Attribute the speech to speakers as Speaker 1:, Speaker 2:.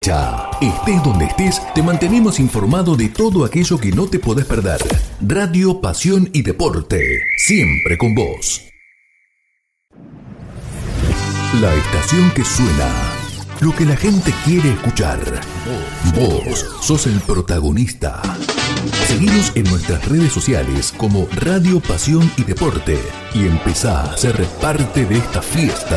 Speaker 1: derecha. Estés donde estés, te mantenemos informado de todo aquello que no te podés perder. Radio, Pasión y Deporte, siempre con vos. La estación que suena, lo que la gente quiere escuchar. Vos sos el protagonista. Seguinos en nuestras redes sociales como Radio, Pasión y Deporte y empezá a ser parte de esta fiesta